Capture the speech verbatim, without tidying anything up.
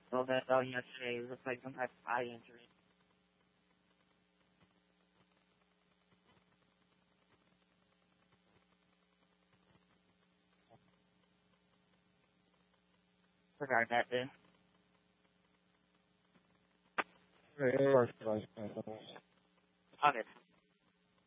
Well, that dog yesterday looked like some type of eye injury. Regarding that, then. Hey, Okay.